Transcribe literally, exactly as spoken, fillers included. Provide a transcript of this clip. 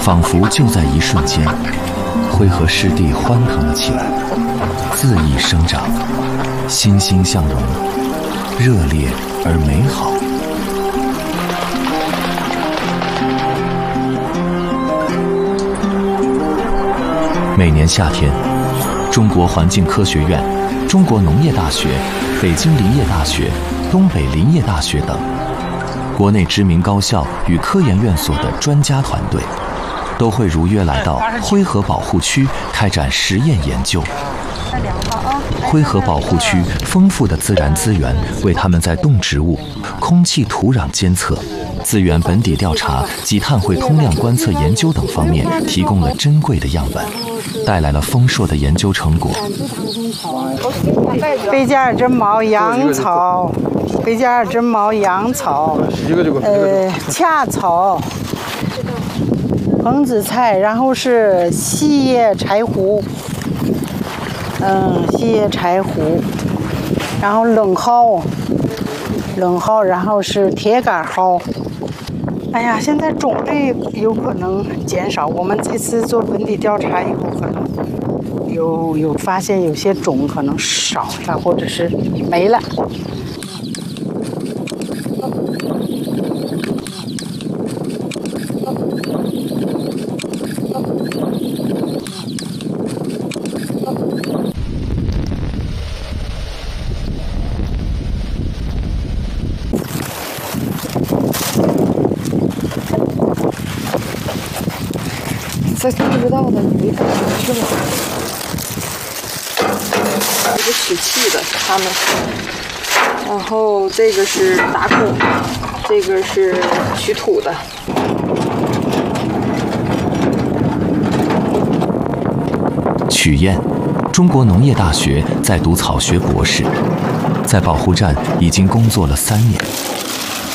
仿佛就在一瞬间，灰河湿地欢腾了起来，恣意生长，欣欣向荣，热烈而美好。每年夏天，中国环境科学院、中国农业大学、北京林业大学、东北林业大学等国内知名高校与科研院所的专家团队，都会如约来到灰河保护区开展实验研究。灰河保护区丰富的自然资源为他们在动植物、空气、土壤监测、资源本底调查及碳汇通量观测研究等方面提供了珍贵的样本，带来了丰硕的研究成果。 贝加尔针毛、羊草、贝加尔针毛、羊草，呃，恰草、蓬子菜，然后是细叶柴胡，嗯，细叶柴胡，然后冷蒿，冷蒿，然后是铁杆蒿。哎呀，现在种类有可能减少。我们这次做本地调查以后，可能有有发现有些种可能少了，或者是没了。 这不知道的，你没看去了。这是取气的，他们。然后这个是打孔，这个是取土的。 曲燕，中国农业大学在读草学博士，在保护站已经工作了三年。